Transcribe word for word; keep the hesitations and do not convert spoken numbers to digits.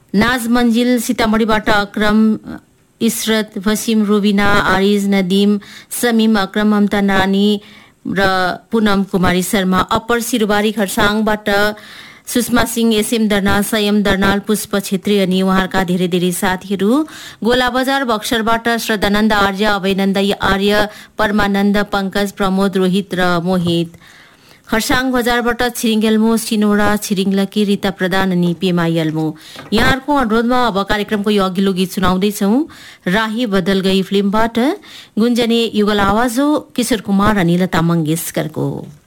नाज मन्जिल सीतामढीबाट अक्रम इशरत वसिम रुबिना आरिज नदीम समीम अक्रम ममता नानी र पुनम कुमारी शर्मा। अप्पर सिरुबारी खरसाङबाट सुषमा सिंह, एसएम दर्नाल, संयम दर्नाल, पुष्प छेत्री अनि उहाँका धेरै धेरै साथीहरू। गोला बजार बक्सरबाट श्रद्धानन्द आर्य, अभयनन्द आर्य, परमानन्द, पंकज, प्रमोद, रोहित र मोहित। खरसाङ बजारबाट छिरिङ एल्मो, सिनोडा छिरिङ लकी, रिता प्रधान अनि पेमा एल्मो। यहाँहरूको अनुरोधमा अब कार्यक्रमको यो अघिल्लो गीत सुनाउँदैछौ। राही बदल गई फिल्मबाट गुन्जने युगल आवाज हो किशोर कुमार अनि लता मङ्गेशकरको।